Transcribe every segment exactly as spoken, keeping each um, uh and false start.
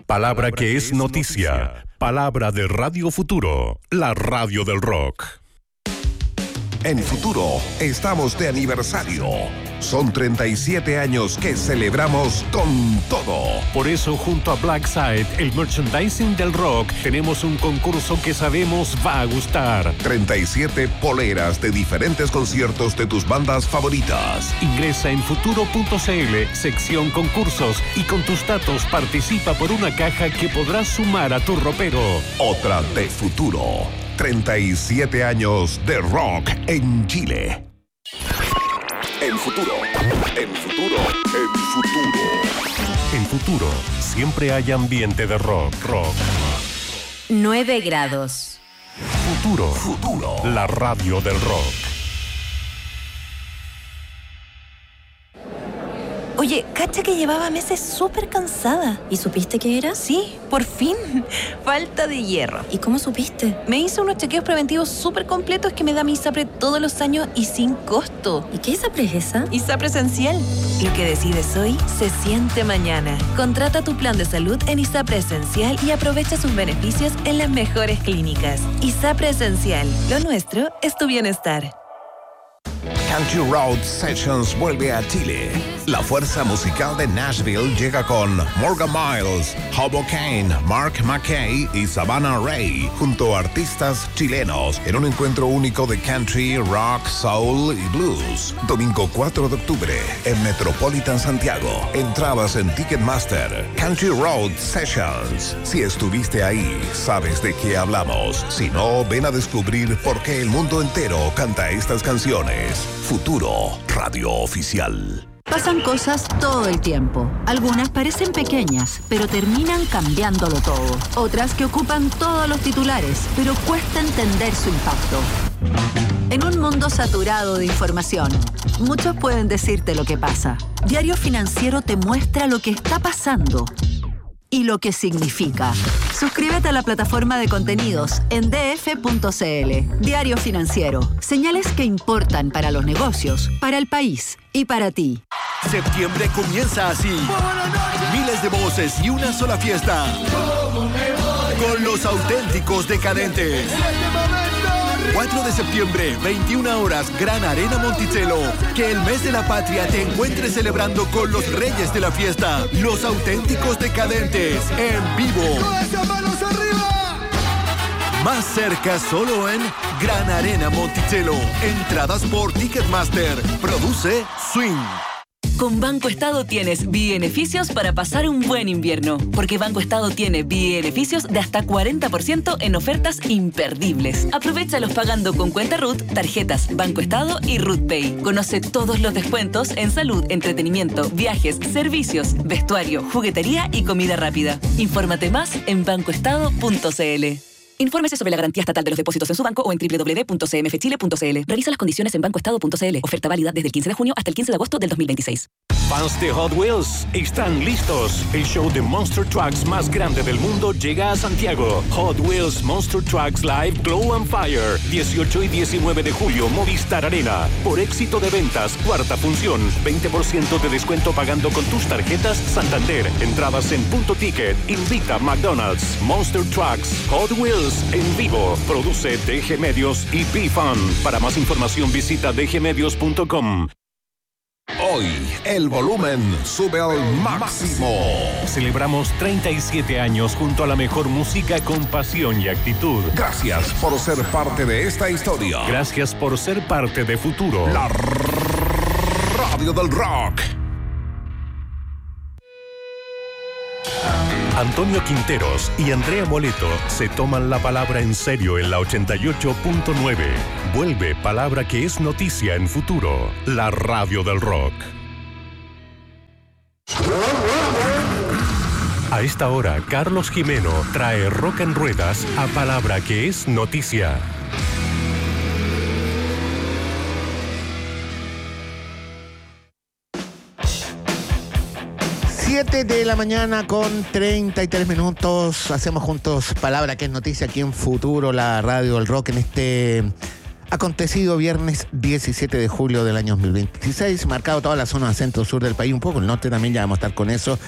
Palabra que es noticia. Palabra de Radio Futuro, la radio del rock. En Futuro estamos de aniversario. Son treinta y siete años que celebramos con todo. Por eso, junto a Blackside, el merchandising del rock, tenemos un concurso que sabemos va a gustar. treinta y siete poleras de diferentes conciertos de tus bandas favoritas. Ingresa en futuro punto c l, sección concursos, y con tus datos participa por una caja que podrás sumar a tu ropero. Otra de Futuro. treinta y siete años de rock en Chile. En Futuro, en Futuro, en Futuro. En Futuro, siempre hay ambiente de rock, rock. nueve grados. Futuro, Futuro. La radio del rock. Oye, cacha que llevaba meses súper cansada. ¿Y supiste qué era? Sí, por fin. Falta de hierro. ¿Y cómo supiste? Me hice unos chequeos preventivos súper completos que me da mi ISAPRE todos los años y sin costo. ¿Y qué ISAPRE es esa? ISAPRE Esencial. Lo que decides hoy se siente mañana. Contrata tu plan de salud en ISAPRE Esencial y aprovecha sus beneficios en las mejores clínicas. ISAPRE Esencial. Lo nuestro es tu bienestar. Country Road Sessions vuelve a Chile. La fuerza musical de Nashville llega con Morgan Miles, Hobo Kane, Mark McKay y Savannah Ray, junto a artistas chilenos, en un encuentro único de country, rock, soul y blues. Domingo cuatro de octubre, en Metropolitan Santiago. Entradas en Ticketmaster. Country Road Sessions. Si estuviste ahí, sabes de qué hablamos. Si no, ven a descubrir por qué el mundo entero canta estas canciones. Futuro, radio oficial. Pasan cosas todo el tiempo. Algunas parecen pequeñas, pero terminan cambiándolo todo. Otras que ocupan todos los titulares, pero cuesta entender su impacto. En un mundo saturado de información, muchos pueden decirte lo que pasa. Diario Financiero te muestra lo que está pasando y lo que significa. Suscríbete a la plataforma de contenidos en d f punto c l. Diario Financiero. Señales que importan para los negocios, para el país y para ti. Septiembre comienza así. Miles de voces y una sola fiesta. Con los auténticos decadentes. cuatro de septiembre, veintiuna horas, Gran Arena Monticello. Que el mes de la patria te encuentre celebrando con los reyes de la fiesta. Los auténticos decadentes, en vivo. Más cerca solo en Gran Arena Monticello. Entradas por Ticketmaster. Produce Swing. Con Banco Estado tienes beneficios para pasar un buen invierno. Porque Banco Estado tiene beneficios de hasta cuarenta por ciento en ofertas imperdibles. Aprovéchalos pagando con cuenta R U T, tarjetas Banco Estado y R U T Pay. Conoce todos los descuentos en salud, entretenimiento, viajes, servicios, vestuario, juguetería y comida rápida. Infórmate más en banco estado punto c l. Infórmese sobre la garantía estatal de los depósitos en su banco o en doble u doble u doble u punto c m f chile punto c l. Revisa las condiciones en banco estado punto c l. Oferta válida desde el quince de junio hasta el quince de agosto del dos mil veintiséis. Fans de Hot Wheels, están listos. El show de Monster Trucks más grande del mundo llega a Santiago. Hot Wheels Monster Trucks Live Glow and Fire. dieciocho y diecinueve de julio, Movistar Arena. Por éxito de ventas, cuarta función. veinte por ciento de descuento pagando con tus tarjetas Santander. Entradas en Punto Ticket. Invita McDonald's. Monster Trucks Hot Wheels en vivo. Produce D G Medios y P-Fun. Para más información visita d g medios punto com. Hoy, el volumen sube al máximo. Celebramos treinta y siete años junto a la mejor música con pasión y actitud. Gracias por ser parte de esta historia. Gracias por ser parte de Futuro, la radio del rock. Antonio Quinteros y Andrea Moleto se toman la palabra en serio en la ochenta y ocho punto nueve. Vuelve Palabra que es noticia en Futuro, la radio del rock. A esta hora, Carlos Jimeno trae Rock en Ruedas a Palabra que es noticia. siete de la mañana con treinta y tres minutos. Hacemos juntos Palabra que es noticia aquí en Futuro, la radio del rock, en este acontecido viernes diecisiete de julio del año dos mil veintiséis, marcado toda la zona centro-sur del país, un poco el norte también, ya vamos a estar con eso,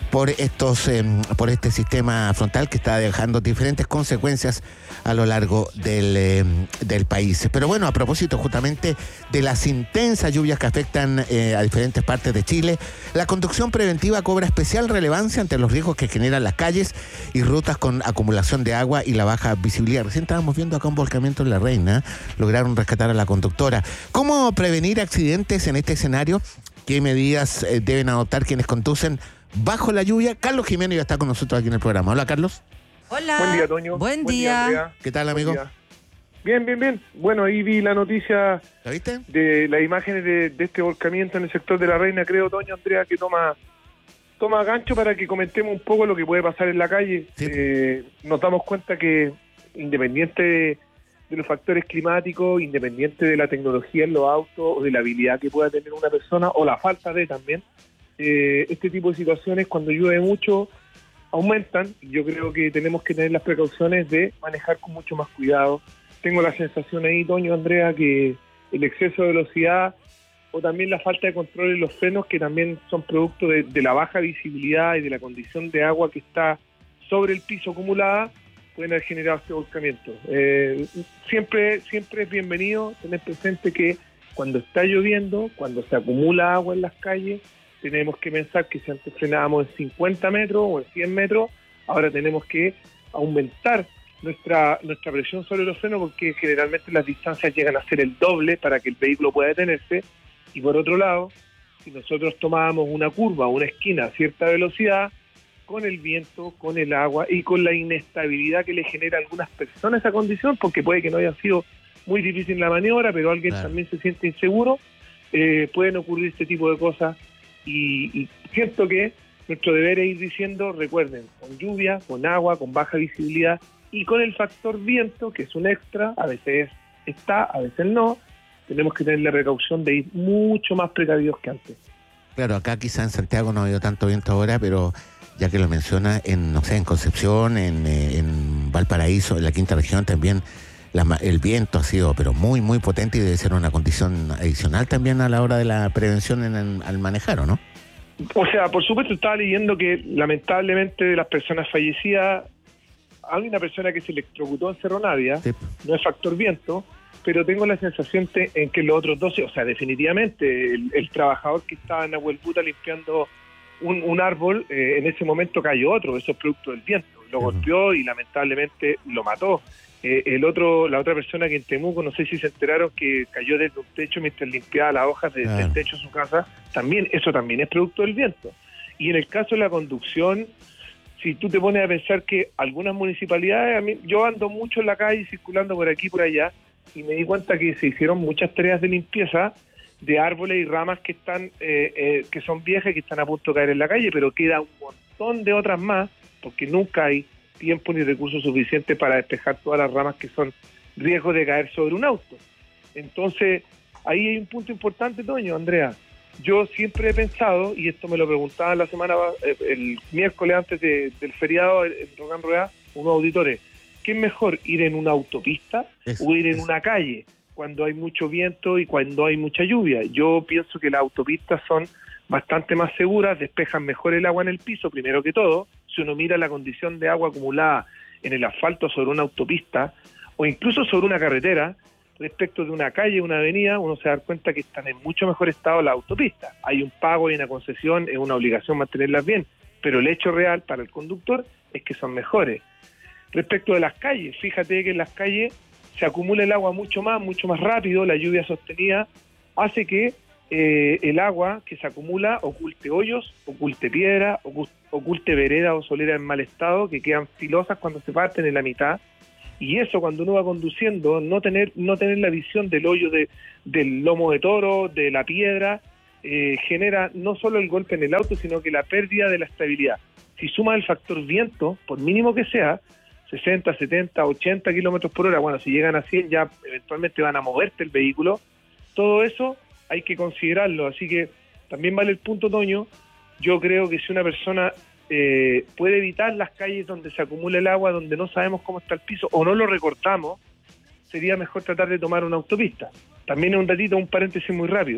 por estos eh, por este sistema frontal que está dejando diferentes consecuencias a lo largo del, eh, del país. Pero bueno, a propósito justamente de las intensas lluvias que afectan eh, a diferentes partes de Chile, la conducción preventiva cobra especial relevancia ante los riesgos que generan las calles y rutas con acumulación de agua y la baja visibilidad. Recién estábamos viendo acá un volcamiento en La Reina, lograron rescatar a la conductora. ¿Cómo prevenir accidentes en este escenario? ¿Qué medidas eh, deben adoptar quienes conducen bajo la lluvia? Carlos Jiménez ya está con nosotros aquí en el programa. Hola, Carlos. Hola. Buen día, Toño. Buen, Buen día. día ¿Qué tal, amigo? Bien, bien, bien. Bueno, ahí vi la noticia. ¿La viste? De las imágenes de, de este volcamiento en el sector de La Reina, creo, Toño, Andrea, que toma toma gancho para que comentemos un poco lo que puede pasar en la calle. Sí. Eh, nos damos cuenta que, independiente de, de los factores climáticos, independiente de la tecnología en los autos o de la habilidad que pueda tener una persona, o la falta de también, eh, este tipo de situaciones, cuando llueve mucho, aumentan. Yo creo que tenemos que tener las precauciones de manejar con mucho más cuidado. Tengo la sensación ahí, Toño, Andrea, que el exceso de velocidad o también la falta de control en los frenos, que también son producto de, de la baja visibilidad y de la condición de agua que está sobre el piso acumulada, pueden haber generado este volcamiento. Eh, siempre, siempre es bienvenido tener presente que cuando está lloviendo, cuando se acumula agua en las calles, tenemos que pensar que si antes frenábamos en cincuenta metros o en cien metros, ahora tenemos que aumentar nuestra nuestra presión sobre los frenos, porque generalmente las distancias llegan a ser el doble para que el vehículo pueda detenerse. Y por otro lado, si nosotros tomábamos una curva o una esquina a cierta velocidad, con el viento, con el agua y con la inestabilidad que le genera a algunas personas esa condición, porque puede que no haya sido muy difícil la maniobra, pero alguien claro. también se siente inseguro, eh, pueden ocurrir este tipo de cosas. Y, y siento que nuestro deber es ir diciendo, recuerden, con lluvia, con agua, con baja visibilidad y con el factor viento, que es un extra, a veces está, a veces no, tenemos que tener la precaución de ir mucho más precavidos que antes. Claro, acá quizá en Santiago no ha habido tanto viento ahora, pero ya que lo menciona, en no sé, en Concepción, en, en Valparaíso, en la quinta región también, La, el viento ha sido pero muy muy potente y debe ser una condición adicional también a la hora de la prevención en el, al manejar, ¿o no? O sea, por supuesto, estaba leyendo que lamentablemente de las personas fallecidas hay una persona que se electrocutó en Cerro Navia, sí. No es factor viento, pero tengo la sensación te, en que los otros doce, o sea, definitivamente el, el trabajador que estaba en Abuelputa limpiando un, un árbol, eh, en ese momento cayó otro, eso es producto del viento, lo uh-huh. golpeó y lamentablemente lo mató. Eh, el otro, la otra persona que en Temuco, no sé si se enteraron que cayó desde un techo mientras limpiaba las hojas de, ah. del techo de su casa, también, eso también es producto del viento. Y en el caso de la conducción, si tú te pones a pensar que algunas municipalidades, a mí, yo ando mucho en la calle circulando por aquí y por allá, y me di cuenta que se hicieron muchas tareas de limpieza de árboles y ramas que están eh, eh, que son viejas y que están a punto de caer en la calle, pero queda un montón de otras más, porque nunca hay tiempo ni recursos suficientes para despejar todas las ramas que son riesgos de caer sobre un auto. Entonces, ahí hay un punto importante, Toño, Andrea. Yo siempre he pensado, y esto me lo preguntaba la semana, el miércoles antes de, del feriado en Rocan Rueda, unos auditores, ¿qué es mejor, ir en una autopista eso, o ir en eso. una calle cuando hay mucho viento y cuando hay mucha lluvia? Yo pienso que las autopistas son bastante más seguras, despejan mejor el agua en el piso, primero que todo. Si uno mira la condición de agua acumulada en el asfalto sobre una autopista o incluso sobre una carretera, respecto de una calle, una avenida, uno se da cuenta que están en mucho mejor estado las autopistas. Hay un pago y una concesión, es una obligación mantenerlas bien, pero el hecho real para el conductor es que son mejores. Respecto de las calles, fíjate que en las calles se acumula el agua mucho más, mucho más rápido, la lluvia sostenida hace que eh, el agua que se acumula oculte hoyos, oculte piedra, oculte veredas o soleras en mal estado que quedan filosas cuando se parten en la mitad. Y eso, cuando uno va conduciendo, no tener no tener la visión del hoyo de, del lomo de toro, de la piedra, eh, genera no solo el golpe en el auto, sino que la pérdida de la estabilidad. Si suma el factor viento, por mínimo que sea, sesenta, setenta, ochenta kilómetros por hora, bueno, si llegan a cien ya eventualmente van a moverte el vehículo, todo eso hay que considerarlo. Así que también vale el punto, Toño. Yo creo que si una persona eh, puede evitar las calles donde se acumula el agua, donde no sabemos cómo está el piso o no lo recortamos, sería mejor tratar de tomar una autopista. También es un datito, un paréntesis muy rápido.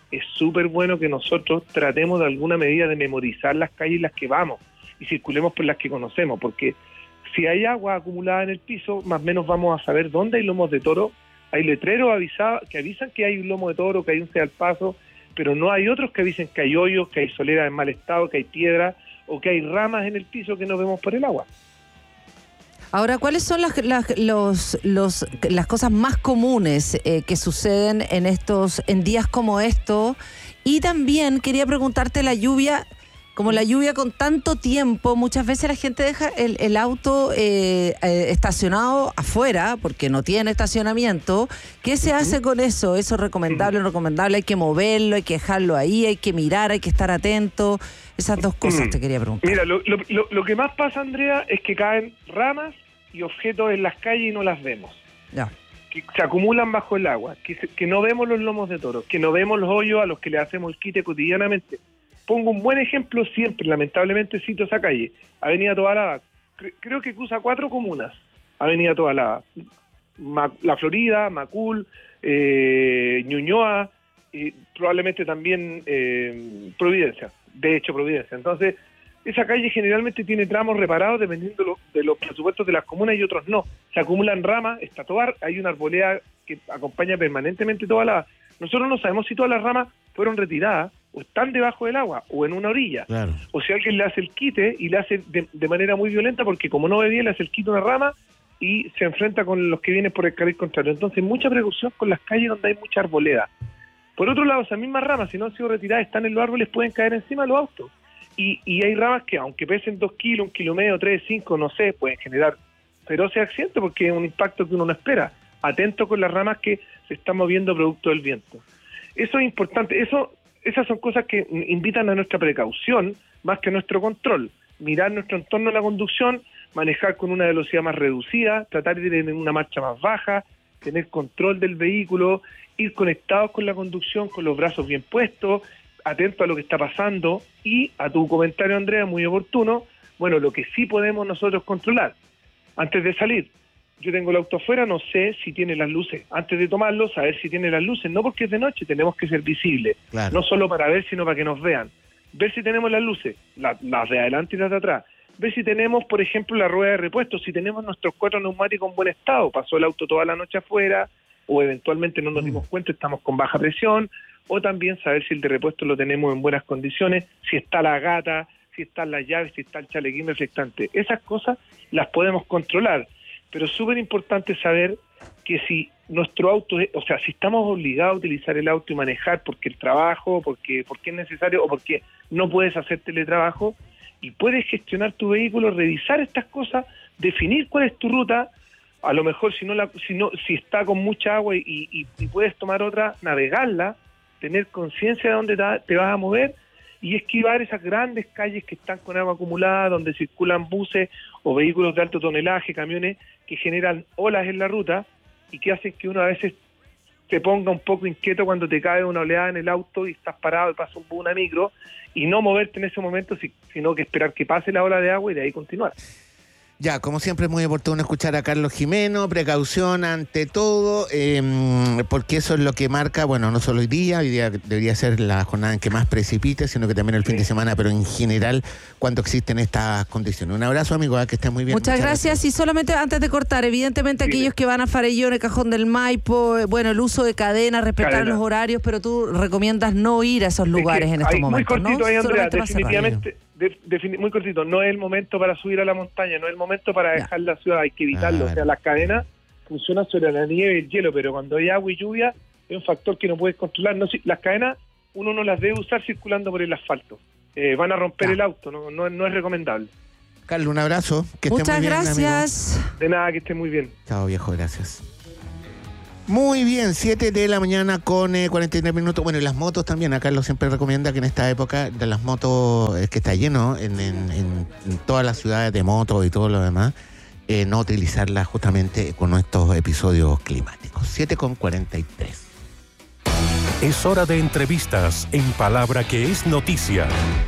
es súper bueno que nosotros tratemos de alguna medida de memorizar las calles en las que vamos y circulemos por las que conocemos, porque si hay agua acumulada en el piso, más o menos vamos a saber dónde hay lomos de toro. Hay letreros avisados que avisan que hay un lomo de toro, que hay un ceda al paso, pero no hay otros que avisen que hay hoyos, que hay solera en mal estado, que hay piedra o que hay ramas en el piso que no vemos por el agua. Ahora, ¿cuáles son las las, los, los, las cosas más comunes eh, que suceden en estos en días como estos? Y también quería preguntarte la lluvia. Como la lluvia con tanto tiempo, muchas veces la gente deja el, el auto eh, eh, estacionado afuera porque no tiene estacionamiento. ¿Qué se hace con eso? ¿Eso es recomendable o no recomendable? ¿Hay que moverlo, hay que dejarlo ahí, hay que mirar, hay que estar atento? Esas dos cosas te quería preguntar. Mira, lo, lo, lo, lo que más pasa, Andrea, es que caen ramas y objetos en las calles y no las vemos. Ya. Que se acumulan bajo el agua, que, se, que no vemos los lomos de toro, que no vemos los hoyos a los que le hacemos el quite cotidianamente. Pongo un buen ejemplo siempre, lamentablemente cito esa calle, Avenida Tobalaba. Creo que cruza cuatro comunas, Avenida Tobalaba. Ma, La Florida, Macul, eh, Ñuñoa, y probablemente también eh, Providencia, de hecho Providencia. Entonces, esa calle generalmente tiene tramos reparados dependiendo de, lo, de los presupuestos de las comunas y otros no. Se acumulan ramas, está Tobar, hay una arboleda que acompaña permanentemente Tobalaba. Nosotros no sabemos si todas las ramas fueron retiradas o están debajo del agua o en una orilla. Claro. O si alguien le hace el quite y le hace de, de manera muy violenta porque como no ve bien le hace el quite a una rama y se enfrenta con los que vienen por el carril contrario. Entonces mucha precaución con las calles donde hay mucha arboleda. Por otro lado, esas mismas ramas, si no han sido retiradas, están en los árboles, pueden caer encima de los autos. Y, y hay ramas que aunque pesen dos kilos, un kilo medio, tres, cinco, no sé, pueden generar feroces accidentes porque es un impacto que uno no espera. Atento con las ramas que se están moviendo producto del viento. Eso es importante. Eso, esas son cosas que invitan a nuestra precaución más que a nuestro control. Mirar nuestro entorno en la conducción, manejar con una velocidad más reducida, tratar de ir en una marcha más baja, tener control del vehículo, ir conectados con la conducción, con los brazos bien puestos, atento a lo que está pasando. Y a tu comentario, Andrea, muy oportuno, bueno, lo que sí podemos nosotros controlar, antes de salir, yo tengo el auto afuera, no sé si tiene las luces. Antes de tomarlo, saber si tiene las luces. No porque es de noche, tenemos que ser visibles. Claro. No solo para ver, sino para que nos vean. Ver si tenemos las luces, la, las de adelante y las de atrás. Ver si tenemos, por ejemplo, la rueda de repuesto, si tenemos nuestros cuatro neumáticos en buen estado. Pasó el auto toda la noche afuera, o eventualmente no nos dimos cuenta, estamos con baja presión. O también saber si el de repuesto lo tenemos en buenas condiciones, si está la gata, si están las llaves, si está el chalequín reflectante. Esas cosas las podemos controlar. Pero es súper importante saber que si nuestro auto, o sea, si estamos obligados a utilizar el auto y manejar porque el trabajo, porque, porque es necesario o porque no puedes hacer teletrabajo y puedes gestionar tu vehículo, revisar estas cosas, definir cuál es tu ruta, a lo mejor si no la, si no, si está con mucha agua y, y, y puedes tomar otra, navegarla, tener conciencia de dónde te vas a mover y esquivar esas grandes calles que están con agua acumulada, donde circulan buses o vehículos de alto tonelaje, camiones que generan olas en la ruta y que hacen que uno a veces te ponga un poco inquieto cuando te cae una oleada en el auto y estás parado y pasa un, una micro y no moverte en ese momento, sino que esperar que pase la ola de agua y de ahí continuar. Ya, como siempre es muy oportuno escuchar a Carlos Jimeno, precaución ante todo, eh, porque eso es lo que marca, bueno, no solo hoy día, hoy día debería ser la jornada en que más precipite, sino que también el fin de semana, pero en general cuando existen estas condiciones. Un abrazo, amigo, que estés muy bien. Muchas, Muchas gracias. gracias. Y solamente antes de cortar, evidentemente sí. Aquellos que van a Farellón, el Cajón del Maipo, bueno, el uso de cadenas, respetar cadena. Los horarios, pero tú recomiendas no ir a esos lugares es que en estos hay, momentos, muy cortito, ¿no? Ahí, Andrea, definitivamente... De, de, muy cortito, no es el momento para subir a la montaña, no es el momento para dejar ya. La ciudad, hay que evitarlo. Ah, o sea, las cadenas funcionan sobre la nieve y el hielo, pero cuando hay agua y lluvia es un factor que no puedes controlar. No, si, las cadenas uno no las debe usar circulando por el asfalto. Eh, van a romper ya. El auto, no, no, no es recomendable. Carlos, un abrazo. Que Muchas esté muy gracias. Bien, amigo. De nada, que esté muy bien. Chao, viejo, gracias. Muy bien, siete de la mañana con eh, cuarenta y tres minutos. Bueno, y las motos también. A Carlos siempre recomienda que en esta época de las motos, es que está lleno en, en, en, en todas las ciudades de motos y todo lo demás, eh, no utilizarlas justamente con estos episodios climáticos. siete con cuarenta y tres. Es hora de entrevistas en Palabra que es noticia.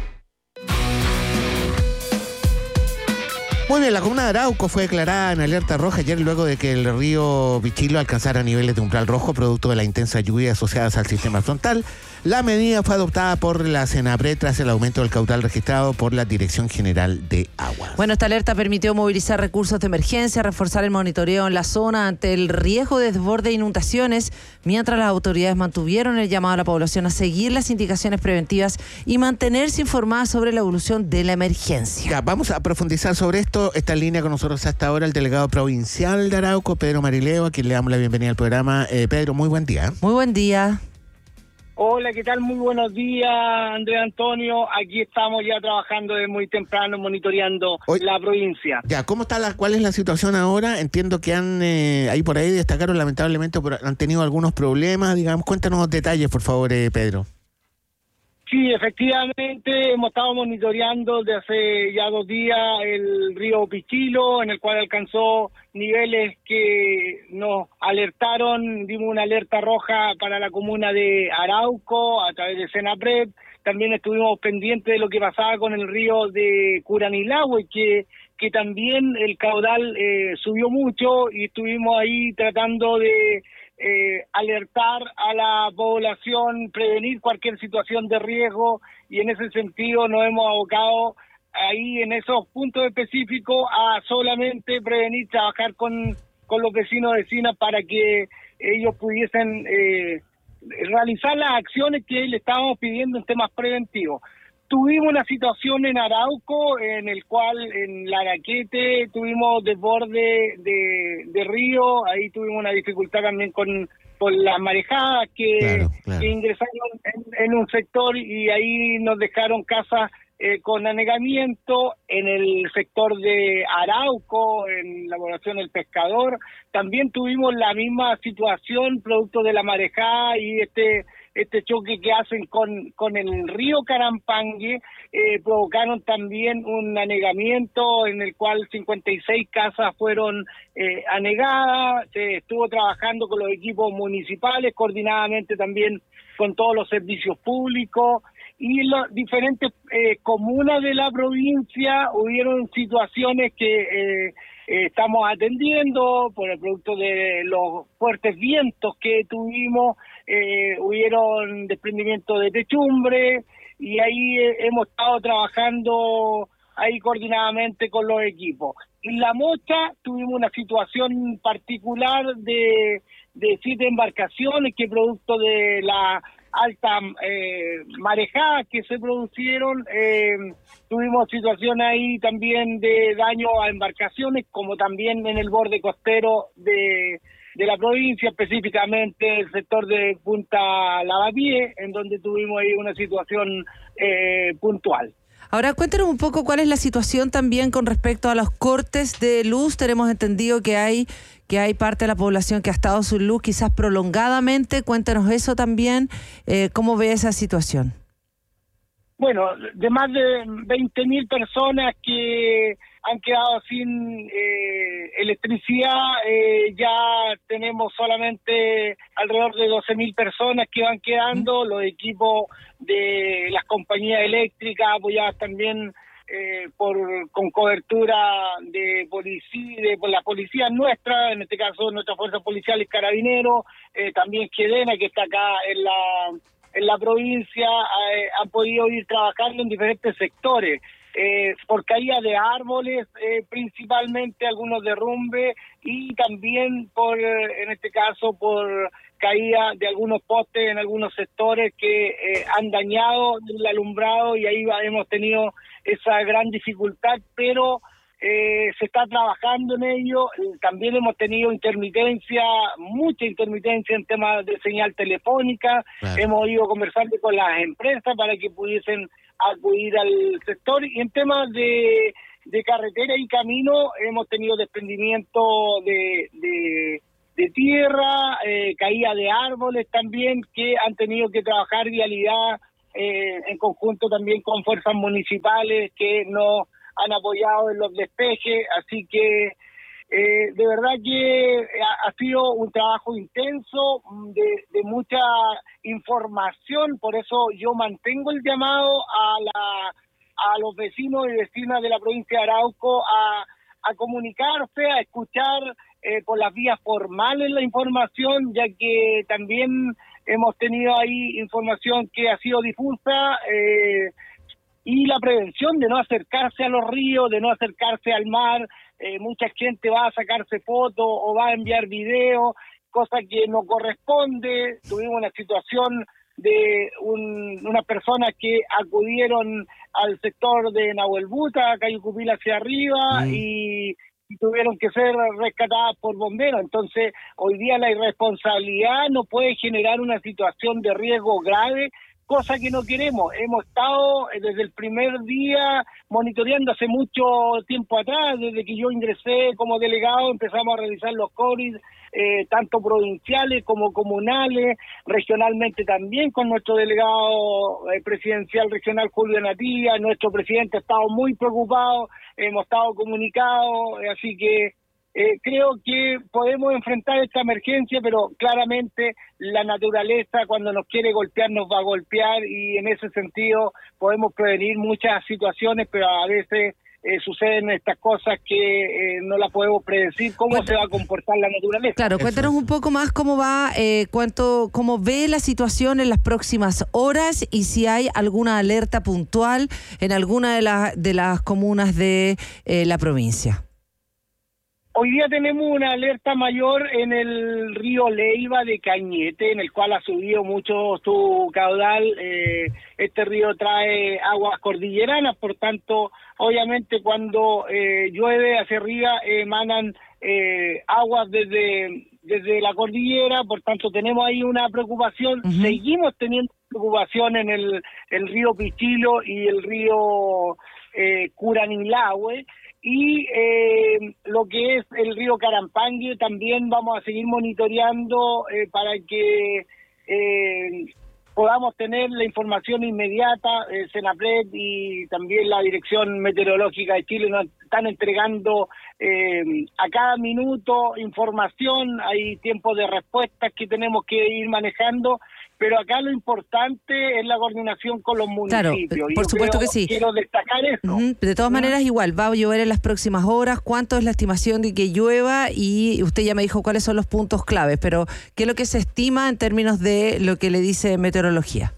Muy bien, la comuna de Arauco fue declarada en alerta roja ayer luego de que el río Bichilo alcanzara niveles de umbral rojo producto de las intensas lluvias asociadas al sistema frontal. La medida fue adoptada por la Senapred tras el aumento del caudal registrado por la Dirección General de Aguas. Bueno, esta alerta permitió movilizar recursos de emergencia, reforzar el monitoreo en la zona ante el riesgo de desborde e inundaciones, mientras las autoridades mantuvieron el llamado a la población a seguir las indicaciones preventivas y mantenerse informada sobre la evolución de la emergencia. Ya, vamos a profundizar sobre esto. Está en línea con nosotros hasta ahora el delegado provincial de Arauco, Pedro Marileo, a quien le damos la bienvenida al programa. Eh, Pedro, muy buen día. Muy buen día. Hola, ¿qué tal? Muy buenos días, Andrea Antonio. Aquí estamos ya trabajando desde muy temprano, monitoreando Hoy, la provincia. Ya, ¿cómo está la, cuál es la situación ahora? Entiendo que han, eh, ahí por ahí destacaron lamentablemente, han tenido algunos problemas, digamos. Cuéntanos detalles, por favor, eh, Pedro. Sí, efectivamente, hemos estado monitoreando desde hace ya dos días el río Pichilo, en el cual alcanzó niveles que nos alertaron, dimos una alerta roja para la comuna de Arauco a través de Senapred. También estuvimos pendientes de lo que pasaba con el río de Curanilahue, que que también el caudal eh, subió mucho y estuvimos ahí tratando de Eh, alertar a la población, prevenir cualquier situación de riesgo, y en ese sentido nos hemos abocado ahí en esos puntos específicos a solamente prevenir, trabajar con, con los vecinos y vecinas para que ellos pudiesen eh, realizar las acciones que le estábamos pidiendo en temas preventivos. Tuvimos una situación en Arauco en el cual en Laraquete tuvimos desborde de, de río, ahí tuvimos una dificultad también con, con las marejadas que, claro, claro. que ingresaron en, en un sector y ahí nos dejaron casas eh, con anegamiento. En el sector de Arauco, en la población del Pescador, también tuvimos la misma situación producto de la marejada y este este choque que hacen con, con el río Carampangue, eh, provocaron también un anegamiento en el cual cincuenta y seis casas fueron eh, anegadas. Se estuvo trabajando con los equipos municipales, coordinadamente también con todos los servicios públicos, y las diferentes eh, comunas de la provincia hubieron situaciones que eh, eh, estamos atendiendo por el producto de los fuertes vientos que tuvimos. Eh, hubieron desprendimiento de techumbre y ahí eh, hemos estado trabajando ahí coordinadamente con los equipos. En La Mocha tuvimos una situación particular de, de siete embarcaciones que producto de la alta eh, marejada que se producieron, eh, tuvimos situación ahí también de daño a embarcaciones, como también en el borde costero de de la provincia, específicamente el sector de Punta Lavapié, en donde tuvimos ahí una situación eh, puntual. Ahora cuéntanos un poco cuál es la situación también con respecto a los cortes de luz. Tenemos entendido que hay que hay parte de la población que ha estado sin luz quizás prolongadamente. Cuéntanos eso también, eh, ¿cómo ve esa situación? Bueno, de más de veinte mil personas que han quedado sin eh, electricidad, eh, ya tenemos solamente alrededor de doce mil personas que van quedando, los equipos de las compañías eléctricas apoyadas también eh, por con cobertura de policía, de por la policía nuestra, en este caso nuestra fuerza policial y carabineros, eh, también Gedena, que está acá en la en la provincia, eh, han podido ir trabajando en diferentes sectores. Eh, por caída de árboles, eh, principalmente algunos derrumbes, y también por, eh, en este caso, por caída de algunos postes en algunos sectores que eh, han dañado el alumbrado, y ahí hemos tenido esa gran dificultad, pero eh, se está trabajando en ello. También hemos tenido intermitencia, mucha intermitencia en temas de señal telefónica. Claro. Hemos ido conversando con las empresas para que pudiesen acudir al sector, y en temas de, de carretera y camino hemos tenido desprendimiento de, de, de tierra, eh, caída de árboles también, que han tenido que trabajar vialidad eh, en conjunto también con fuerzas municipales que nos han apoyado en los despejes, así que Eh, de verdad que ha, ha sido un trabajo intenso, de, de mucha información, por eso yo mantengo el llamado a la a los vecinos y vecinas de la provincia de Arauco a, a comunicarse, a escuchar eh, por las vías formales la información, ya que también hemos tenido ahí información que ha sido difusa, eh, y la prevención de no acercarse a los ríos, de no acercarse al mar. Eh, mucha gente va a sacarse fotos o va a enviar videos, cosa que no corresponde. Tuvimos una situación de un, unas personas que acudieron al sector de Nahuelbuta, calle Cupila hacia arriba, mm. y, y tuvieron que ser rescatadas por bomberos. Entonces, hoy día la irresponsabilidad no puede generar una situación de riesgo grave, cosa que no queremos. Hemos estado desde el primer día monitoreando hace mucho tiempo atrás, desde que yo ingresé como delegado, empezamos a realizar los COVID, eh, tanto provinciales como comunales, regionalmente también con nuestro delegado eh, presidencial regional Julio Natilla. Nuestro presidente ha estado muy preocupado, hemos estado comunicados, eh, así que Eh, creo que podemos enfrentar esta emergencia, pero claramente la naturaleza cuando nos quiere golpear nos va a golpear, y en ese sentido podemos prevenir muchas situaciones, pero a veces eh, suceden estas cosas que eh, no las podemos predecir cómo Cuéntanos. se va a comportar la naturaleza. Claro, cuéntanos un poco más cómo va, eh, cuánto, cómo ve la situación en las próximas horas y si hay alguna alerta puntual en alguna de, la, de las comunas de eh, la provincia. Hoy día tenemos una alerta mayor en el río Leiva de Cañete, en el cual ha subido mucho su caudal. Eh, este río trae aguas cordilleranas, por tanto, obviamente cuando eh, llueve hacia arriba emanan eh, aguas desde, desde la cordillera, por tanto tenemos ahí una preocupación. Uh-huh. Seguimos teniendo preocupación en el, el río Pichilo y el río eh, Curanilahue. Y eh, lo que es el río Carampangue también vamos a seguir monitoreando eh, para que eh, podamos tener la información inmediata. eh, Senapred y también la Dirección Meteorológica de Chile nos están entregando eh, a cada minuto información. Hay tiempos de respuestas que tenemos que ir manejando, pero acá lo importante es la coordinación con los municipios. Claro, por supuesto creo, que sí. Quiero destacar eso. Uh-huh. De todas maneras, igual, va a llover en las próximas horas. ¿Cuánto es la estimación de que llueva? Y usted ya me dijo cuáles son los puntos claves, pero ¿qué es lo que se estima en términos de lo que le dice meteorología?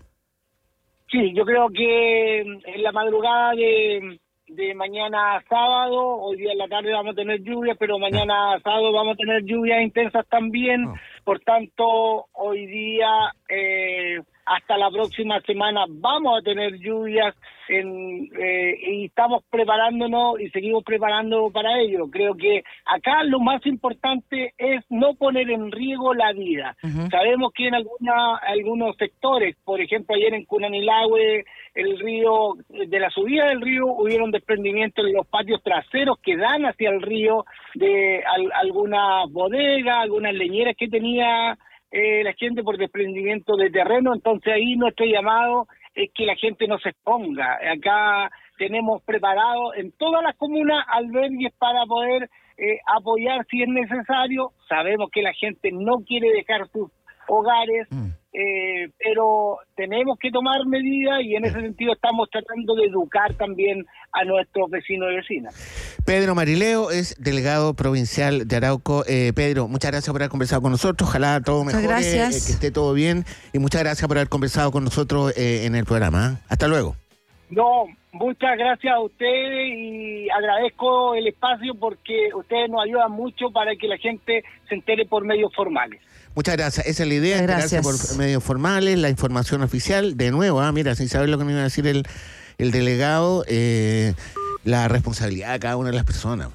Sí, yo creo que en la madrugada de, de mañana a sábado, hoy día en la tarde vamos a tener lluvias, pero mañana a sábado vamos a tener lluvias intensas también. Oh. Por tanto, hoy día eh, hasta la próxima semana vamos a tener lluvias en, eh, y estamos preparándonos y seguimos preparando para ello. Creo que acá lo más importante es no poner en riesgo la vida. Uh-huh. Sabemos que en alguna, algunos sectores, por ejemplo ayer en Curanilahue, el río, de la subida del río hubieron desprendimientos en los patios traseros que dan hacia el río de al, algunas bodegas, algunas leñeras que tenía eh, la gente por desprendimiento de terreno. Entonces ahí nuestro llamado es que la gente no se exponga. Acá tenemos preparado en todas las comunas albergues para poder eh, apoyar si es necesario. Sabemos que la gente no quiere dejar sus hogares, mm. eh, pero tenemos que tomar medidas y en ese sentido estamos tratando de educar también a nuestros vecinos y vecinas. Pedro Marileo es delegado provincial de Arauco. Eh, Pedro, muchas gracias por haber conversado con nosotros. Ojalá todo mejore, eh, que esté todo bien, y muchas gracias por haber conversado con nosotros eh, en el programa. ¿eh? Hasta luego. No, muchas gracias a ustedes y agradezco el espacio porque ustedes nos ayudan mucho para que la gente se entere por medios formales. Muchas gracias. Esa es la idea, enterarse por medios formales, la información oficial. De nuevo, ah, mira, sin saber lo que me iba a decir el, el delegado, eh, la responsabilidad de cada una de las personas.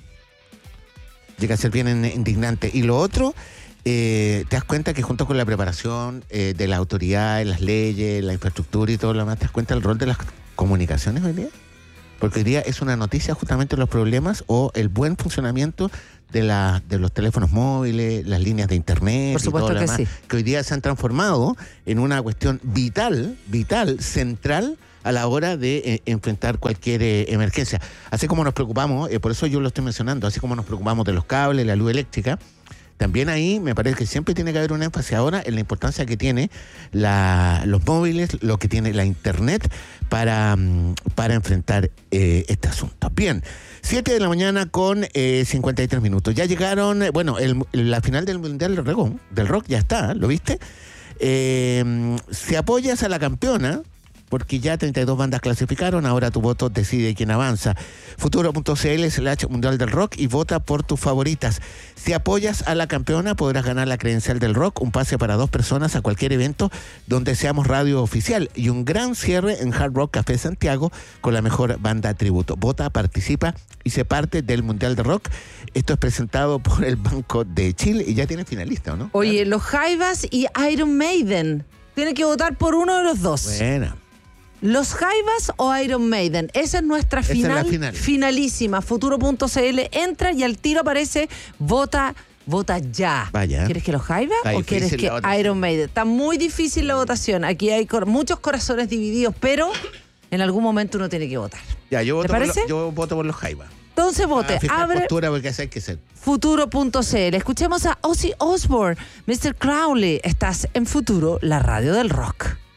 Llega a ser bien indignante. Y lo otro, eh, te das cuenta que junto con la preparación eh, de las autoridades, las leyes, la infraestructura y todo lo demás, te das cuenta del rol de las comunicaciones hoy día. Porque hoy día es una noticia justamente los problemas o el buen funcionamiento de la de los teléfonos móviles, las líneas de internet. Por supuesto y todo lo que demás, sí. Que hoy día se han transformado en una cuestión vital, vital, central a la hora de eh, enfrentar cualquier eh, emergencia. Así como nos preocupamos, eh, por eso yo lo estoy mencionando, así como nos preocupamos de los cables, la luz eléctrica, también ahí me parece que siempre tiene que haber un énfasis ahora en la importancia que tiene la, los móviles, lo que tiene la internet para, para enfrentar eh, este asunto. Bien, siete de la mañana con eh, cincuenta y tres minutos. Ya llegaron, bueno, el, la final del Mundial del Rock, del rock ya está, ¿lo viste? Eh, si apoyas a la campeona, porque ya treinta y dos bandas clasificaron, ahora tu voto decide quién avanza. Futuro.cl slash Mundial del Rock y vota por tus favoritas. Si apoyas a la campeona, podrás ganar la credencial del rock, un pase para dos personas a cualquier evento donde seamos radio oficial y un gran cierre en Hard Rock Café Santiago con la mejor banda tributo. Vota, participa y se parte del Mundial del Rock. Esto es presentado por el Banco de Chile y ya tiene finalista, ¿o no? Oye, los Jaivas y Iron Maiden. Tienen que votar por uno de los dos. Buena. ¿Los Jaivas o Iron Maiden? Esa es nuestra Esa final, es la final. finalísima. Futuro.cl entra y al tiro aparece vota, vota ya. Vaya. ¿Quieres que los Jaivas Está o quieres difícil que la votación. Iron Maiden? Está muy difícil la votación. Aquí hay cor- muchos corazones divididos, pero en algún momento uno tiene que votar. Ya, yo voto, ¿Te por, parece? lo- yo voto por los Jaivas. Entonces vote. Ah, fijar Abre postura porque así hay que ser. Futuro.cl. Escuchemos a Ozzy Osbourne, mister Crowley. Estás en Futuro, la radio del rock.